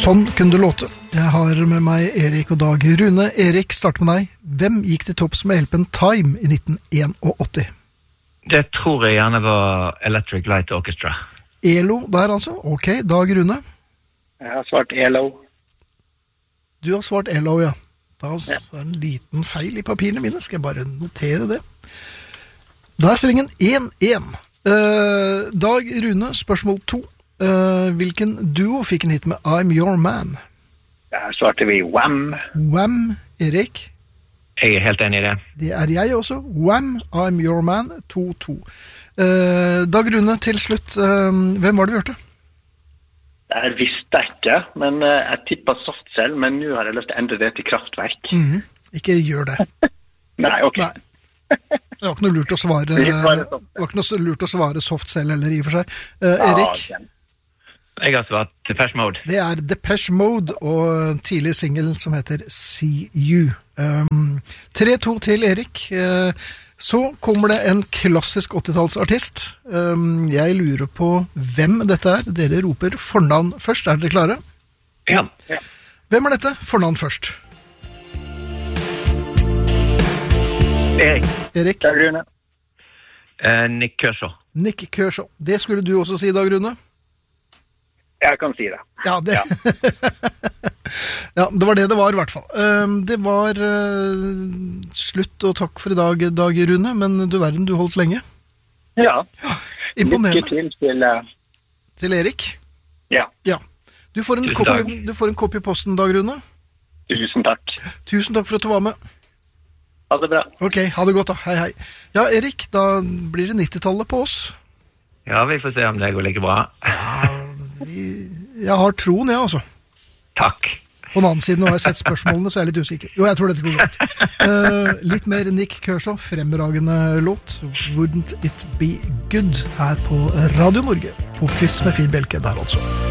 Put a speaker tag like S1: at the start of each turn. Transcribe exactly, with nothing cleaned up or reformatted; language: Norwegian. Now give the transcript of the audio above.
S1: Sånn kunne det låte. Jeg har med meg Erik og Dag Rune. Erik, start med deg. Hvem gikk til topps med hjelpen Time i nitten åttién?
S2: Det tror jeg gjerne var Electric Light Orchestra.
S1: E L O der altså. Ok, Dag Rune.
S3: Jeg har svart E L O.
S1: Du har svart E L O, ja. Da er det en liten feil i papirene mine. Skal jeg bare notere det. Da er stillingen én én. Uh, Dag Rune, spørsmål to. Uh, hvilken duo fikk en hit med I'm Your Man?
S3: Der svarte vi Wham.
S1: Wham, Erik?
S2: Jeg er helt enig i det.
S1: Det er jeg også. Wham, I'm Your Man, to to. Uh, Dag Rune, til slutt, uh, hvem var det vi hørte?
S3: Det visste jeg ikke, men uh, jeg tippet Soft Cell, men nå har jeg lyst til å endre det til Kraftwerk.
S1: Mm-hmm. Ikke gjør det.
S3: Nei, ok.
S1: Nei. Det var ikke noe lurt å svare, det var ikke noe lurt å svare Soft Cell eller i og for seg. Uh, Erik?
S3: Ja,
S2: jeg har svart Depeche Mode.
S1: Det er Depeche Mode og tidlig single som heter See You. Um, tre to til Erik. Uh, så kommer det en klassisk åttitallsartist. Um, jeg lurer på hvem dette er. Dere roper fornavn først. Er dere klare?
S2: Ja.
S3: ja.
S1: Hvem er dette? Fornavn først.
S2: Erik.
S1: Erik.
S3: Dag Rune.
S2: Uh, Nick Kershaw.
S1: Nick Kershaw. Det skulle du også si, Dag Rune?
S3: Jeg kan si det.
S1: Ja, det.
S3: Ja.
S1: Ja, det var det det var i hvert fall. Det var slutt og takk for i dag, Dag Rune, men du verden, du holdt lenge.
S3: Ja.
S1: Ja, imponerende.
S3: Lykke til til... Uh...
S1: Til Erik?
S3: Ja.
S1: Ja. Du får en kopi, du får en kopi i posten, Dag Rune.
S3: Tusen takk.
S1: Tusen takk for at du var med.
S3: Ha det bra.
S1: Ok, ha det godt da. Hei, hei. Ja, Erik, da blir det nittitallet på oss.
S2: Ja, vi får se om det går like bra.
S1: Ja, vi, jeg har troen, jeg, altså.
S2: Takk.
S1: På den annen siden, når jeg har sett spørsmålene, så er jeg litt usikker. Jo, jeg tror dette går godt. Uh, litt mer Nick Kershaw, fremragende låt. Wouldn't It Be Good her på Radio Norge. På Quiz med Finn Bjelke der, altså.